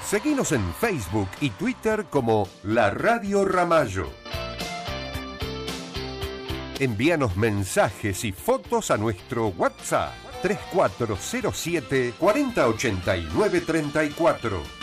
Seguinos en Facebook y Twitter como La Radio Ramallo. Envíanos mensajes y fotos a nuestro WhatsApp 3407 4089 34.